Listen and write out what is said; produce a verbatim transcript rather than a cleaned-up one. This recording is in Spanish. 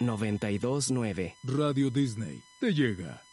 noventa y dos nueve. Radio Disney te llega.